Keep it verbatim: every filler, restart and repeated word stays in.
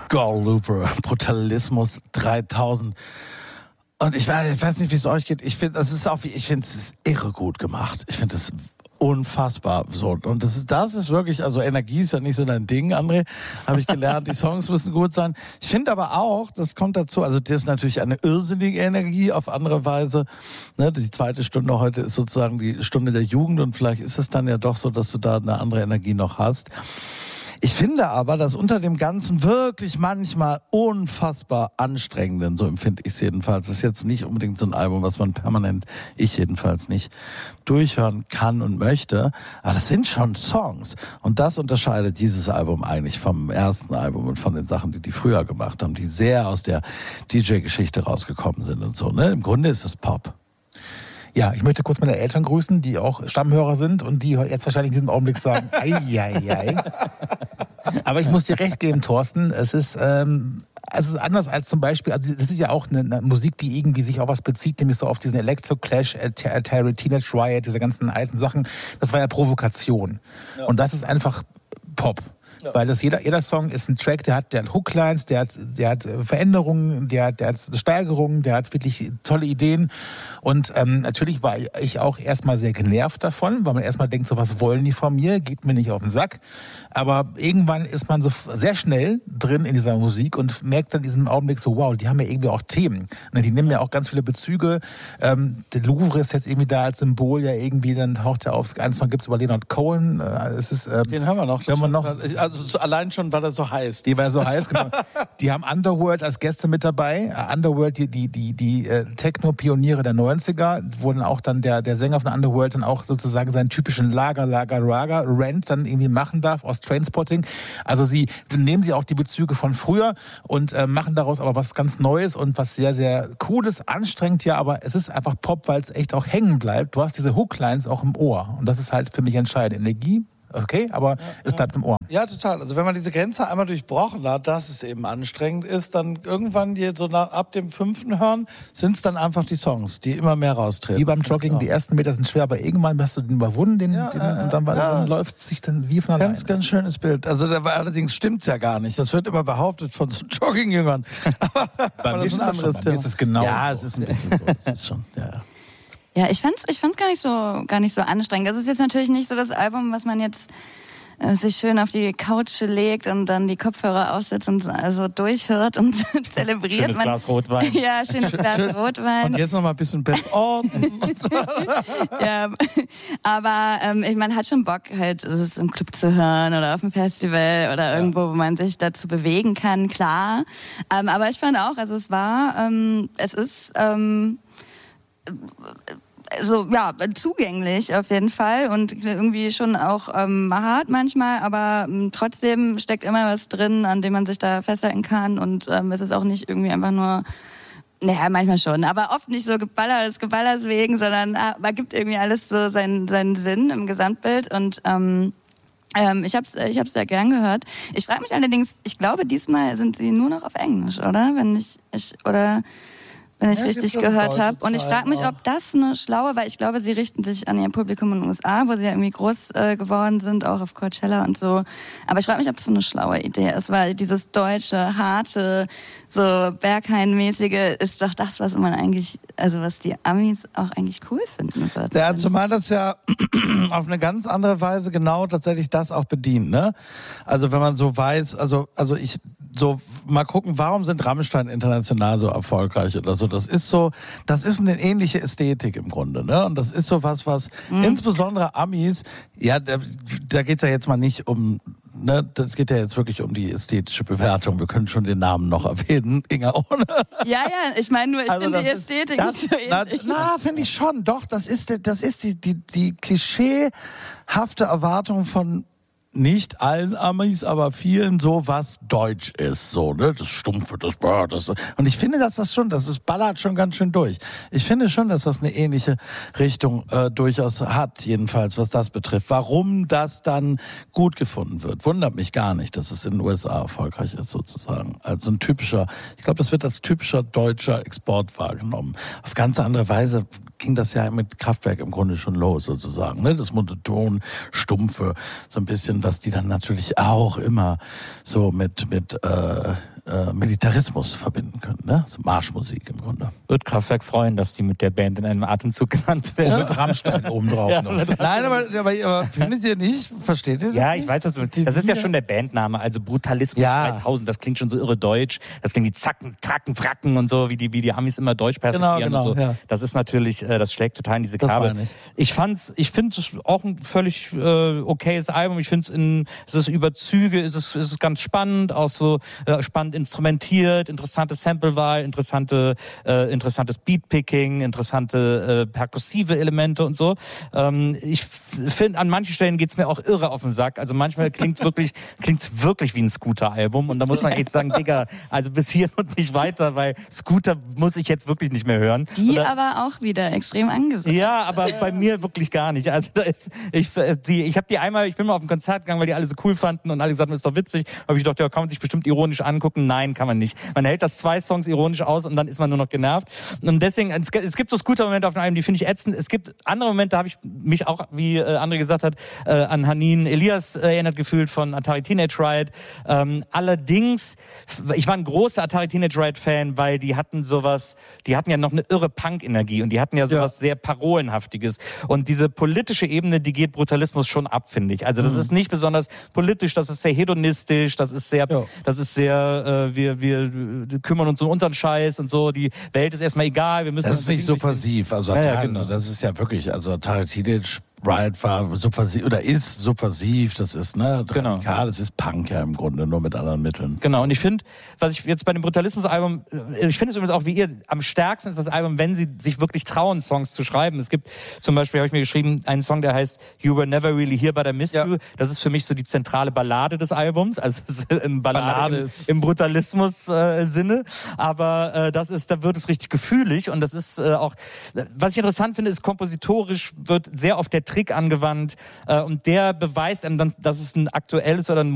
Gall-Looper, Brutalismus dreitausend. Und ich weiß, ich weiß nicht, wie es euch geht. Ich finde, das ist auch wie, ich finde, es ist irre gut gemacht. Ich finde es unfassbar so. Und das ist, das ist wirklich, also Energie ist ja nicht so dein Ding, André. Habe ich gelernt, die Songs müssen gut sein. Ich finde aber auch, das kommt dazu, also das ist natürlich eine irrsinnige Energie auf andere Weise. Ne, die zweite Stunde heute ist sozusagen die Stunde der Jugend und vielleicht ist es dann ja doch so, dass du da eine andere Energie noch hast. Ich finde aber, dass unter dem Ganzen wirklich manchmal unfassbar anstrengenden, so empfinde ich es jedenfalls, das ist jetzt nicht unbedingt so ein Album, was man permanent, ich jedenfalls nicht, durchhören kann und möchte, aber das sind schon Songs und das unterscheidet dieses Album eigentlich vom ersten Album und von den Sachen, die die früher gemacht haben, die sehr aus der D J-Geschichte rausgekommen sind und so, ne? Im Grunde ist es Pop. Ja, ich möchte kurz meine Eltern grüßen, die auch Stammhörer sind und die jetzt wahrscheinlich in diesem Augenblick sagen, ei, ei, ei. Aber ich muss dir recht geben, Thorsten, es ist, ähm, es ist anders als zum Beispiel, also das ist ja auch eine, eine Musik, die irgendwie sich auf was bezieht, nämlich so auf diesen Electro Clash, Terry, Teenage Riot, diese ganzen alten Sachen. Das war ja Provokation. Ja. Und das ist einfach Pop. Ja. Weil das jeder, jeder Song ist ein Track, der hat, der hat Hooklines, der hat, der hat Veränderungen, der hat, der hat Steigerungen, der hat wirklich tolle Ideen. Und ähm, natürlich war ich auch erstmal sehr genervt davon, weil man erstmal denkt, so was wollen die von mir, geht mir nicht auf den Sack. Aber irgendwann ist man so sehr schnell drin in dieser Musik und merkt dann in diesem Augenblick so, wow, die haben ja irgendwie auch Themen. Die nehmen ja auch ganz viele Bezüge. Ähm, der Louvre ist jetzt irgendwie da als Symbol, ja irgendwie, dann taucht er auf. Einen Song gibt es über Leonard Cohen. Es ist, ähm, Den hören wir noch. Hören wir noch. Also allein schon, weil er so heißt. Die, weil er so heißt, genau. Die haben Underworld als Gäste mit dabei. Underworld, die, die, die, die äh, Techno-Pioniere der neunziger, wo dann auch dann der, der Sänger von Underworld dann auch sozusagen seinen typischen Lager, Lager, Raga, Rant dann irgendwie machen darf aus Trainspotting. Also sie, dann nehmen sie auch die Bezüge von früher und äh, machen daraus aber was ganz Neues und was sehr, sehr Cooles, anstrengend ja, aber es ist einfach Pop, weil es echt auch hängen bleibt. Du hast diese Hooklines auch im Ohr und das ist halt für mich entscheidend. Energie, okay, aber ja, es bleibt im Ohr. Ja, total. Also wenn man diese Grenze einmal durchbrochen hat, dass es eben anstrengend ist, dann irgendwann die, so nach, ab dem fünften Hören sind es dann einfach die Songs, die immer mehr raustreten. Wie beim Jogging, die ersten Meter sind schwer, aber irgendwann hast du den überwunden, den, ja, den, äh, und dann, ja, dann läuft es sich dann wie von allein. Ganz, ganz schönes Bild. Also da war, allerdings stimmt's ja gar nicht. Das wird immer behauptet von so Joggingjüngern. aber aber das ist ein anderes Thema. Ist es genau ja, so. es ist ein bisschen so. Das ist schon, ja. Ja, ich fand's, ich fand's gar nicht so, gar nicht so anstrengend. Das ist jetzt natürlich nicht so das Album, was man jetzt sich schön auf die Couch legt und dann die Kopfhörer aufsetzt und also durchhört und zelebriert. Schönes man, Glas Rotwein. Ja, schönes Glas Schön. Rotwein. Und jetzt noch mal ein bisschen Bettordnung. Ja, aber ähm, man hat schon Bock, halt es im Club zu hören oder auf dem Festival oder irgendwo, ja, wo man sich dazu bewegen kann, klar. Ähm, aber ich fand auch, also es war, ähm, es ist ähm, so, ja, zugänglich auf jeden Fall und irgendwie schon auch ähm, hart manchmal, aber ähm, trotzdem steckt immer was drin, an dem man sich da festhalten kann und ähm, es ist auch nicht irgendwie einfach nur, naja, manchmal schon, aber oft nicht so Geballer des Geballers wegen, sondern äh, gibt irgendwie alles so seinen, seinen Sinn im Gesamtbild und ähm, ähm, ich hab's, ich hab's sehr gern gehört. Ich frage mich allerdings, ich glaube, diesmal sind sie nur noch auf Englisch, oder? Wenn ich, ich oder... wenn ich ja, richtig gehört habe. Und ich frage mich, ob das eine schlaue, weil ich glaube, sie richten sich an ihr Publikum in den U S A, wo sie ja irgendwie groß äh, geworden sind, auch auf Coachella und so. Aber ich frage mich, ob das so eine schlaue Idee ist, weil dieses deutsche, harte, so Berghain-mäßige ist doch das, was man eigentlich, also was die Amis auch eigentlich cool finden wird. Ja, zumal das ja auf eine ganz andere Weise genau tatsächlich das auch bedient, ne? Also wenn man so weiß, also, also ich, so, mal gucken, warum sind Rammstein international so erfolgreich oder so. Das ist so, das ist eine ähnliche Ästhetik im Grunde, ne? Und das ist so was, was mhm. insbesondere Amis, ja, da, da geht's ja jetzt mal nicht um, ne, das geht ja jetzt wirklich um die ästhetische Bewertung. Wir können schon den Namen noch erwähnen, Inga, ohne. Ja, ja, ich meine nur, ich also finde die Ästhetik das, nicht so ähnlich. Na, na finde ich schon, doch, das ist, das ist die, die, die klischeehafte Erwartung von nicht allen Amis, aber vielen so, was deutsch ist, so, ne, das Stumpfe, das, das, und ich finde, dass das schon, das ist, ballert schon ganz schön durch. Ich finde schon, dass das eine ähnliche Richtung äh, durchaus hat, jedenfalls, was das betrifft. Warum das dann gut gefunden wird, wundert mich gar nicht, dass es in den U S A erfolgreich ist, sozusagen. Also ein typischer, ich glaube, das wird als typischer deutscher Export wahrgenommen. Auf ganz andere Weise ging das ja mit Kraftwerk im Grunde schon los, sozusagen, ne? Das monoton, stumpfe, so ein bisschen, was die dann natürlich auch immer so mit mit äh, äh, Militarismus verbinden können. Ne? So Marschmusik im Grunde. Wird Kraftwerk freuen, dass die mit der Band in einem Atemzug genannt werden. Ja. Mit Rammstein obendrauf. Ja, noch. Nein, aber, aber, aber findet ihr nicht? Versteht ihr das Ja, nicht? ich weiß, was du, Die- das ist ja die- schon der Bandname, also Brutalismus Ja. dreitausend, das klingt schon so irre deutsch, das klingt wie Zacken, Tracken, Fracken und so, wie die, wie die Amis immer Deutsch persiflieren Genau, genau, und so. ja. Das ist natürlich, äh, das schlägt total in diese Das Kerbe. meine ich. Ich fand's, ich finde es auch ein völlig äh, okayes Album, ich finde es in, es ist über Züge, es ist, es ist ganz spannend, auch so äh, spannend instrumentiert, interessante Samplewahl, interessante, äh, interessantes Beatpicking, interessante äh, perkussive Elemente und so. Ähm, ich finde, an manchen Stellen geht's mir auch irre auf den Sack. Also manchmal klingt's wirklich, klingt's wirklich wie ein Scooter-Album. Und da muss man echt sagen, Digga, also bis hier und nicht weiter, weil Scooter muss ich jetzt wirklich nicht mehr hören. Die Oder, aber auch wieder extrem angesagt. ja, aber bei mir wirklich gar nicht. Also da ist, ich, die, ich habe die einmal, ich bin mal auf ein Konzert gegangen, weil die alle so cool fanden und alle gesagt haben, ist doch witzig. Habe ich gedacht, ja, kann man sich bestimmt ironisch angucken. Nein, kann man nicht. Man hält das zwei Songs ironisch aus und dann ist man nur noch genervt. Und deswegen, es, es gibt so Scooter-Momente auf dem Album, die finde ich ätzend. Es gibt andere Momente, da habe ich mich auch, wie äh, André gesagt hat, äh, an Hanin Elias äh, erinnert gefühlt von Atari Teenage Riot. Ähm, allerdings, ich war ein großer Atari Teenage Riot-Fan, weil die hatten sowas, die hatten ja noch eine irre Punk-Energie und die hatten ja sowas Ja. sehr Parolenhaftiges. Und diese politische Ebene, die geht Brutalismus schon ab, finde ich. Also das Mhm. ist nicht besonders politisch, das ist sehr hedonistisch, das ist sehr, Ja. das ist sehr, äh, wir, wir kümmern uns um unseren Scheiß und so, die Welt ist erstmal egal, wir müssen... Das ist nicht subversiv. Also, Ja, ja, Atari- genau. also das ist ja wirklich, also Atari Teenage Riot war subversiv oder ist subversiv, das ist ne Genau. radikal, das ist Punk ja im Grunde, nur mit anderen Mitteln. Genau, und ich finde, was ich jetzt bei dem Brutalismus-Album, äh, ich finde es übrigens auch wie ihr, am stärksten ist das Album, wenn sie sich wirklich trauen, Songs zu schreiben. Es gibt zum Beispiel, habe ich mir geschrieben, einen Song, der heißt You Were Never Really Here, But I Miss Ja. You. Das ist für mich so die zentrale Ballade des Albums, also es ist eine Ballade, Ballade im, ist- im Brutalismus-Sinne, aber äh, das ist, da wird es richtig gefühlig und das ist äh, auch, was ich interessant finde, ist kompositorisch wird sehr oft der Trick angewandt äh, und der beweist einem dann, dass es ein aktuelles oder ein